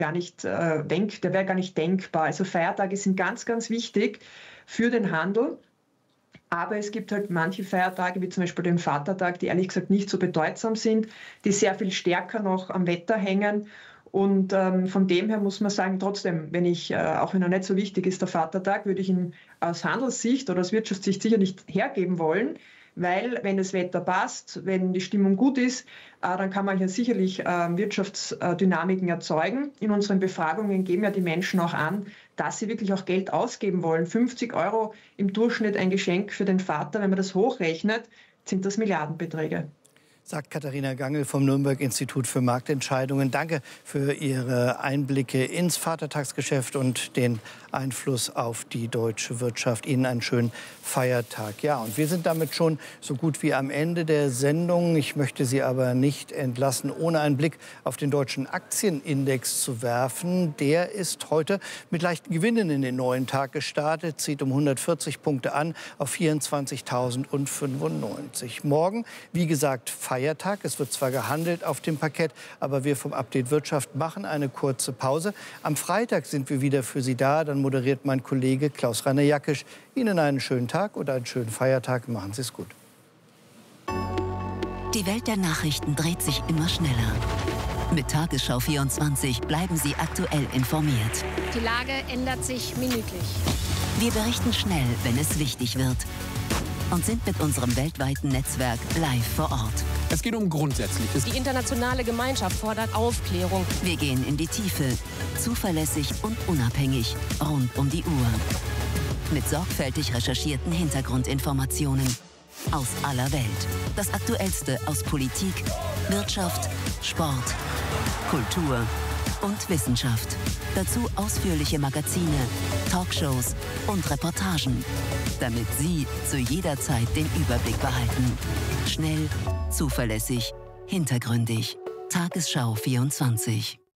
der wäre gar nicht denkbar. Also Feiertage sind ganz, ganz wichtig für den Handel. Aber es gibt halt manche Feiertage, wie zum Beispiel den Vatertag, die ehrlich gesagt nicht so bedeutsam sind, die sehr viel stärker noch am Wetter hängen. Und von dem her muss man sagen, trotzdem, auch wenn er nicht so wichtig ist, der Vatertag, würde ich ihn aus Handelssicht oder aus Wirtschaftssicht sicher nicht hergeben wollen. Weil, wenn das Wetter passt, wenn die Stimmung gut ist, dann kann man ja sicherlich Wirtschaftsdynamiken erzeugen. In unseren Befragungen geben ja die Menschen auch an, dass sie wirklich auch Geld ausgeben wollen. 50 € im Durchschnitt ein Geschenk für den Vater, wenn man das hochrechnet, sind das Milliardenbeträge. Sagt Katharina Gangl vom Nürnberg-Institut für Marktentscheidungen. Danke für Ihre Einblicke ins Vatertagsgeschäft und den Einfluss auf die deutsche Wirtschaft. Ihnen einen schönen Feiertag. Ja, und wir sind damit schon so gut wie am Ende der Sendung. Ich möchte Sie aber nicht entlassen, ohne einen Blick auf den deutschen Aktienindex zu werfen. Der ist heute mit leichten Gewinnen in den neuen Tag gestartet, zieht um 140 Punkte an auf 24.095. Morgen, wie gesagt, Feiertag. Es wird zwar gehandelt auf dem Parkett, aber wir vom Update Wirtschaft machen eine kurze Pause. Am Freitag sind wir wieder für Sie da. Dann moderiert mein Kollege Klaus-Rainer Jackisch. Ihnen einen schönen Tag und einen schönen Feiertag. Machen Sie es gut. Die Welt der Nachrichten dreht sich immer schneller. Mit Tagesschau 24 bleiben Sie aktuell informiert. Die Lage ändert sich minütlich. Wir berichten schnell, wenn es wichtig wird. Und sind mit unserem weltweiten Netzwerk live vor Ort. Es geht um Grundsätzliches. Die internationale Gemeinschaft fordert Aufklärung. Wir gehen in die Tiefe, zuverlässig und unabhängig, rund um die Uhr. Mit sorgfältig recherchierten Hintergrundinformationen aus aller Welt. Das Aktuellste aus Politik, Wirtschaft, Sport, Kultur und Wissenschaft. Dazu ausführliche Magazine, Talkshows und Reportagen, damit Sie zu jeder Zeit den Überblick behalten. Schnell, zuverlässig, hintergründig. Tagesschau 24.